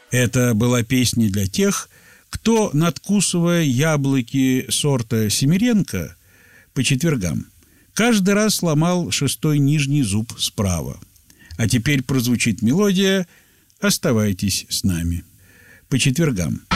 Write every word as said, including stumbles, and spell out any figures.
Это была песня для тех, кто, надкусывая яблоки сорта Семеренко по четвергам, каждый раз сломал шестой нижний зуб справа. А теперь прозвучит мелодия «Оставайтесь с нами» по четвергам.